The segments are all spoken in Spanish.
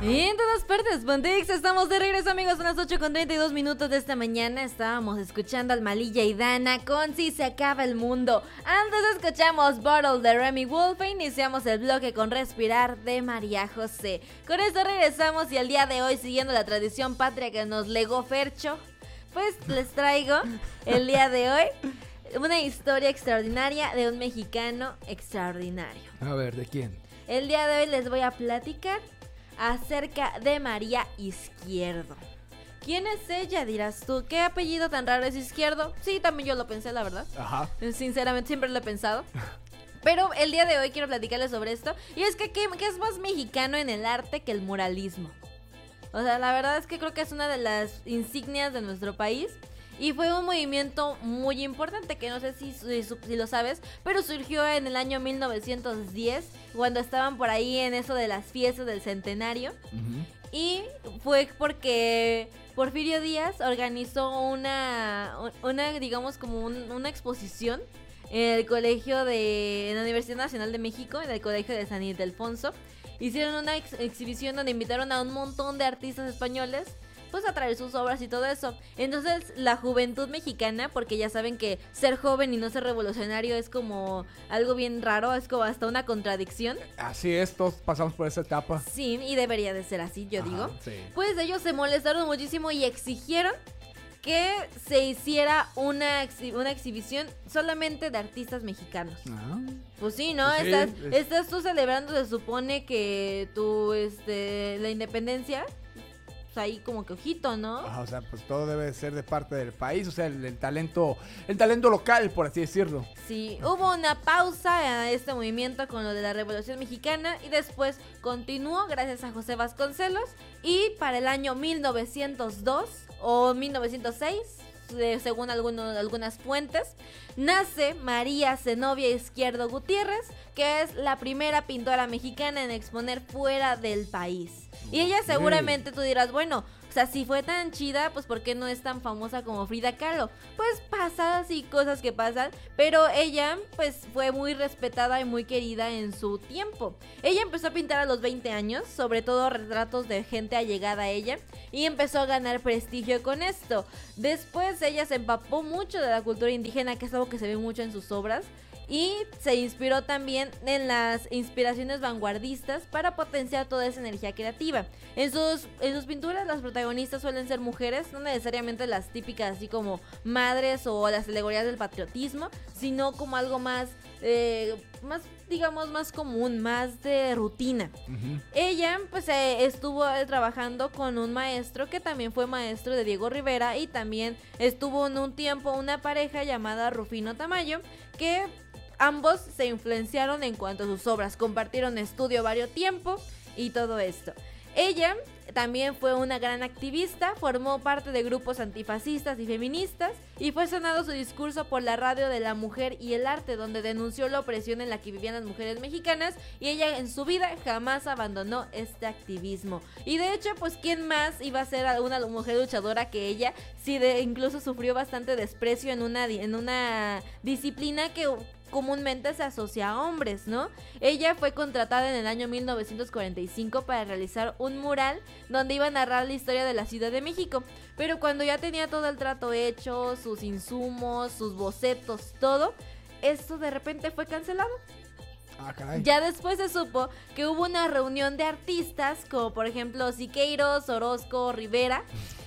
Y en todas partes, Pontix, estamos de regreso, amigos, son las 8:32 de esta mañana. Estábamos escuchando al Malilla y Dana con Si se acaba el mundo. Antes escuchamos Bottle de Remy Wolf e iniciamos el bloque con Respirar de María José. Con esto regresamos y el día de hoy, siguiendo la tradición patria que nos legó Fercho, pues les traigo el día de hoy una historia extraordinaria de un mexicano extraordinario. A ver, ¿de quién? El día de hoy les voy a platicar acerca de María Izquierdo. ¿Quién es ella, dirás tú? ¿Qué apellido tan raro es Izquierdo? Sí, también yo lo pensé, la verdad. Ajá. Sinceramente, siempre lo he pensado. Pero el día de hoy quiero platicarles sobre esto. Y es que, ¿qué es más mexicano en el arte que el muralismo? O sea, la verdad es que creo que es una de las insignias de nuestro país. Y fue un movimiento muy importante que no sé si lo sabes, pero surgió en el año 1910, cuando estaban por ahí en eso de las fiestas del centenario. Uh-huh. Y fue porque Porfirio Díaz organizó una digamos como una exposición en el en la Universidad Nacional de México, en el Colegio de San Ildefonso. Hicieron una exhibición donde invitaron a un montón de artistas españoles, pues a traer sus obras y todo eso. Entonces la juventud mexicana, porque ya saben que ser joven y no ser revolucionario es como algo bien raro, es como hasta una contradicción. Así es, todos pasamos por esa etapa. Sí, y debería de ser así, yo digo. Sí. Pues ellos se molestaron muchísimo y exigieron que se hiciera una exhibición solamente de artistas mexicanos. Pues sí, ¿no? Sí, estás tú celebrando, se supone que la independencia, ahí como que ojito, ¿no? O sea, pues todo debe ser de parte del país, o sea, el talento local, por así decirlo. Sí, hubo una pausa a este movimiento con lo de la Revolución Mexicana y después continuó gracias a José Vasconcelos, y para el año 1902 o 1906, según algunas fuentes, nace María Zenobia Izquierdo Gutiérrez, que es la primera pintora mexicana en exponer fuera del país. Y ella seguramente tú dirás, bueno, o sea, si fue tan chida, pues ¿por qué no es tan famosa como Frida Kahlo? Pues pasa así, cosas que pasan, pero ella pues fue muy respetada y muy querida en su tiempo. Ella empezó a pintar a los 20 años, sobre todo retratos de gente allegada a ella, y empezó a ganar prestigio con esto. Después ella se empapó mucho de la cultura indígena, que es algo que se ve mucho en sus obras, y se inspiró también en las inspiraciones vanguardistas para potenciar toda esa energía creativa. En sus pinturas las protagonistas suelen ser mujeres, no necesariamente las típicas así como madres o las alegorías del patriotismo, sino como algo más digamos más común, más de rutina. Uh-huh. Ella pues estuvo trabajando con un maestro que también fue maestro de Diego Rivera, y también estuvo en un tiempo una pareja llamada Rufino Tamayo, que ambos se influenciaron en cuanto a sus obras, compartieron estudio varios tiempo y todo esto. Ella también fue una gran activista, formó parte de grupos antifascistas y feministas, y fue sonado su discurso por la radio de La Mujer y el Arte, donde denunció la opresión en la que vivían las mujeres mexicanas, y ella en su vida jamás abandonó este activismo. Y de hecho, pues ¿quién más iba a ser una mujer luchadora que ella? Sí, incluso sufrió bastante desprecio en una disciplina que comúnmente se asocia a hombres, ¿no? Ella fue contratada en el año 1945 para realizar un mural donde iba a narrar la historia de la Ciudad de México, pero cuando ya tenía todo el trato hecho, sus insumos, sus bocetos, todo, esto de repente fue cancelado. Caray. Ya después se supo que hubo una reunión de artistas, como por ejemplo Siqueiros, Orozco, Rivera,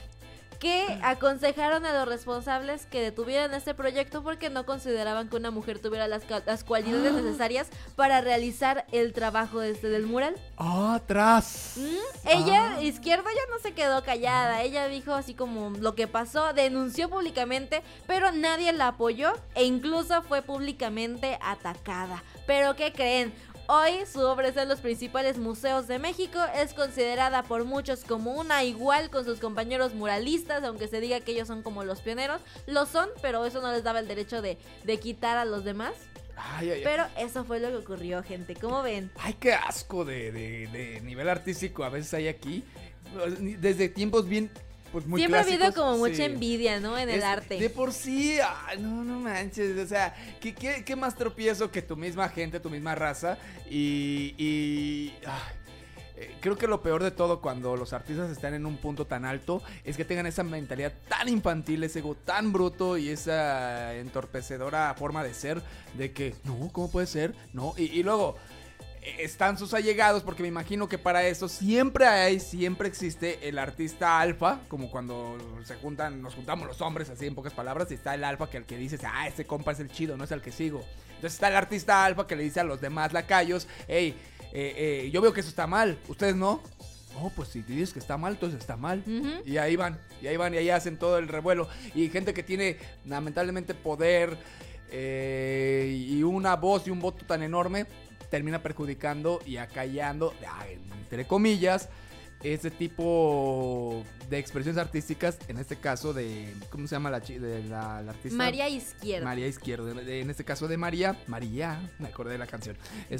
que aconsejaron a los responsables que detuvieran este proyecto porque no consideraban que una mujer tuviera las cualidades necesarias para realizar el trabajo del mural. ¡Atrás! Ella, Izquierdo, ya no se quedó callada. Ella dijo así como lo que pasó, denunció públicamente, pero nadie la apoyó e incluso fue públicamente atacada. ¿Pero qué creen? Hoy su obra está en los principales museos de México, es considerada por muchos como una igual con sus compañeros muralistas, aunque se diga que ellos son como los pioneros. Lo son, pero eso no les daba el derecho de quitar a los demás. Pero eso fue lo que ocurrió, gente, ¿cómo ven? Ay, qué asco de nivel artístico a veces hay aquí, desde tiempos bien... Pues muy siempre clásicos. Ha habido como mucha envidia, ¿no? En el arte. De por sí, no manches, o sea, ¿qué más tropiezo que tu misma gente, tu misma raza? creo que lo peor de todo cuando los artistas están en un punto tan alto es que tengan esa mentalidad tan infantil, ese ego tan bruto y esa entorpecedora forma de ser, de que, no, ¿cómo puede ser? No, y luego están sus allegados, porque me imagino que para eso siempre existe el artista alfa, como cuando nos juntamos los hombres, así en pocas palabras, y está el alfa que al que dices, este compa es el chido, no es el que sigo. Entonces está el artista alfa que le dice a los demás lacayos, hey, yo veo que eso está mal, ¿ustedes no? No, pues si te dices que está mal, entonces está mal. Uh-huh. Y ahí van, y ahí hacen todo el revuelo. Y gente que tiene lamentablemente poder y una voz y un voto tan enorme, termina perjudicando y acallando, entre comillas, ese tipo de expresiones artísticas, en este caso de, ¿cómo se llama la artista? María Izquierdo. María Izquierdo, en este caso de María, me acordé de la canción.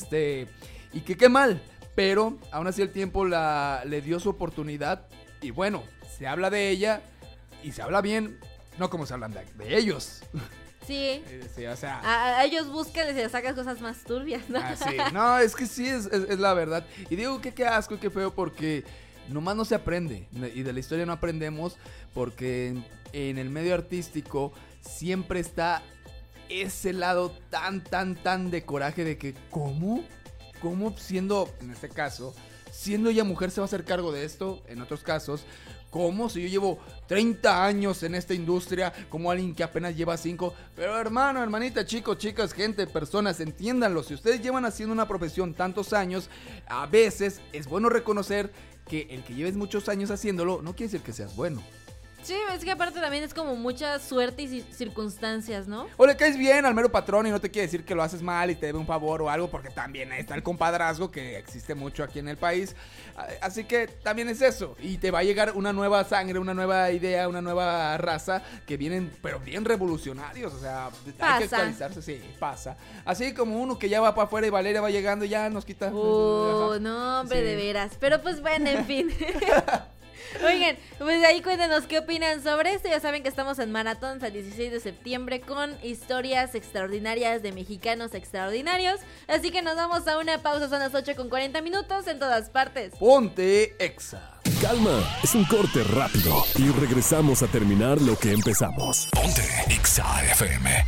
Y que qué mal, pero aún así el tiempo le dio su oportunidad y bueno, se habla de ella y se habla bien, no como se hablan de ellos. Sí. Sí, o sea, a ellos buscan y se sacan cosas más turbias, ¿no? Sí. No, es que sí, es la verdad. Y digo que qué asco y qué feo porque nomás no se aprende. Y de la historia no aprendemos porque en el medio artístico siempre está ese lado tan de coraje de que ¿cómo siendo, en este caso, siendo ella mujer se va a hacer cargo de esto? En otros casos, ¿cómo? Si yo llevo 30 años en esta industria, como alguien que apenas lleva 5. Pero hermano, hermanita, chicos, chicas, gente, personas, entiéndanlo. Si ustedes llevan haciendo una profesión tantos años, a veces es bueno reconocer que el que lleves muchos años haciéndolo no quiere decir que seas bueno. Sí, es que aparte también es como mucha suerte y circunstancias, ¿no? O le caes bien al mero patrón y no te quiere decir que lo haces mal y te debe un favor o algo, porque también está el compadrazgo que existe mucho aquí en el país. Así que también es eso. Y te va a llegar una nueva sangre, una nueva idea, una nueva raza que vienen, pero bien revolucionarios. O sea, hay que actualizarse, sí, pasa. Así como uno que ya va para afuera y Valeria va llegando y ya nos quita. No, hombre, sí. De veras. Pero pues bueno, en fin. Oigan, pues ahí cuéntenos qué opinan sobre esto. Ya saben que estamos en Maratón hasta el 16 de septiembre con historias extraordinarias de mexicanos extraordinarios. Así que nos vamos a una pausa, son las 8:40 en todas partes. Ponte Exa. Calma, es un corte rápido y regresamos a terminar lo que empezamos. Ponte Exa FM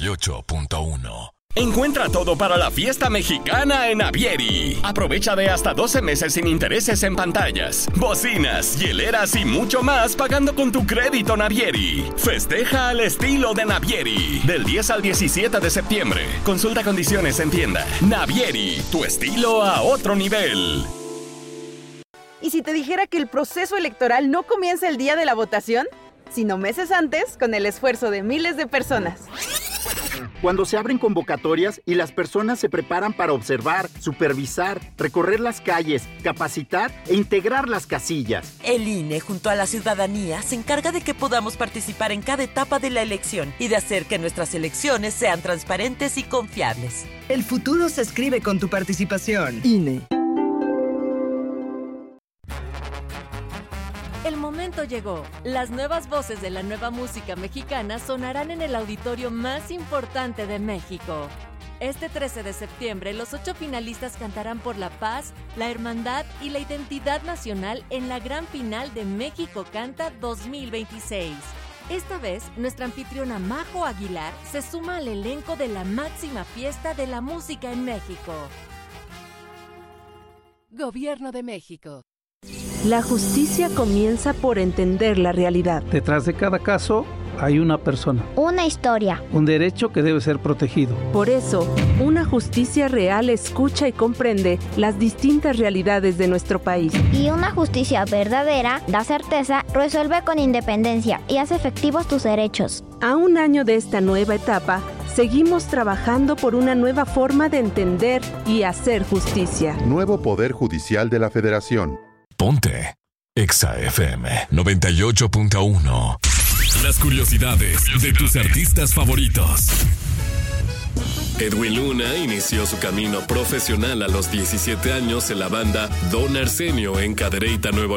98.1. Encuentra todo para la fiesta mexicana en Navieri. Aprovecha de hasta 12 meses sin intereses en pantallas, bocinas, hieleras y mucho más pagando con tu crédito Navieri. Festeja al estilo de Navieri. Del 10 al 17 de septiembre. Consulta condiciones en tienda. Navieri, tu estilo a otro nivel. ¿Y si te dijera que el proceso electoral no comienza el día de la votación, sino meses antes con el esfuerzo de miles de personas? Cuando se abren convocatorias y las personas se preparan para observar, supervisar, recorrer las calles, capacitar e integrar las casillas. El INE, junto a la ciudadanía, se encarga de que podamos participar en cada etapa de la elección y de hacer que nuestras elecciones sean transparentes y confiables. El futuro se escribe con tu participación. INE. El momento llegó. Las nuevas voces de la nueva música mexicana sonarán en el auditorio más importante de México. Este 13 de septiembre, los 8 finalistas cantarán por la paz, la hermandad y la identidad nacional en la gran final de México Canta 2026. Esta vez, nuestra anfitriona Majo Aguilar se suma al elenco de la máxima fiesta de la música en México. Gobierno de México. La justicia comienza por entender la realidad. Detrás de cada caso hay una persona. Una historia. Un derecho que debe ser protegido. Por eso, una justicia real escucha y comprende las distintas realidades de nuestro país. Y una justicia verdadera da certeza, resuelve con independencia y hace efectivos tus derechos. A un año de esta nueva etapa, seguimos trabajando por una nueva forma de entender y hacer justicia. Nuevo Poder Judicial de la Federación. Ponte Exa FM 98.1. Las curiosidades de tus artistas favoritos. Edwin Luna inició su camino profesional a los 17 años en la banda Don Arsenio en Cadereyta, Nuevo